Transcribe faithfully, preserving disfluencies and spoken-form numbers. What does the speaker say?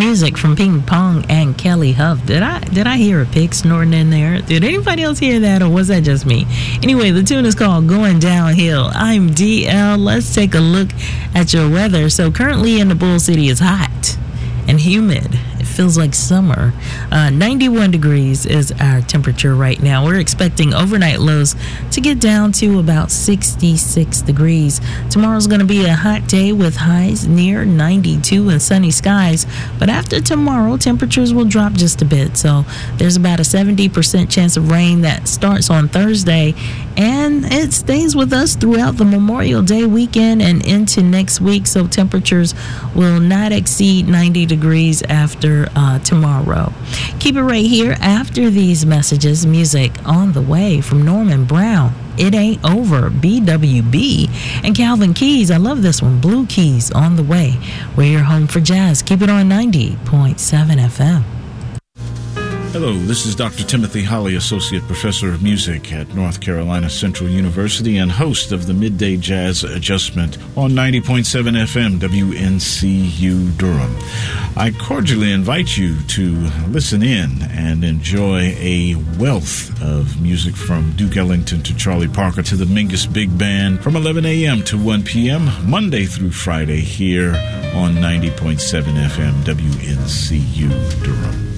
music from Ping Pong and Kelly Huff. Did I did I hear a pig snorting in there? Did anybody else hear that, or was that just me? Anyway, the tune is called Going Downhill. I'm D L. Let's take a look at your weather. So currently in the Bull City is hot and humid. It feels like summer. Uh, ninety-one degrees is our temperature right now. We're expecting overnight lows to get down to about sixty-six degrees. Tomorrow's going to be a hot day with highs near ninety-two and sunny skies. But after tomorrow, temperatures will drop just a bit. So there's about a seventy percent chance of rain that starts on Thursday. And it stays with us throughout the Memorial Day weekend and into next week. So temperatures will not exceed ninety degrees after uh, tomorrow. Keep it right here after these messages. Music on the way from Norman Brown. It Ain't Over, B W B, and Calvin Keys. I love this one. Blue Keys on the way. We're your home for jazz. Keep it on ninety point seven F M. Hello, this is Doctor Timothy Holly, Associate Professor of Music at North Carolina Central University and host of the Midday Jazz Adjustment on ninety point seven F M W N C U Durham. I cordially invite you to listen in and enjoy a wealth of music from Duke Ellington to Charlie Parker to the Mingus Big Band from eleven a.m. to one p.m. Monday through Friday here on ninety point seven F M W N C U Durham.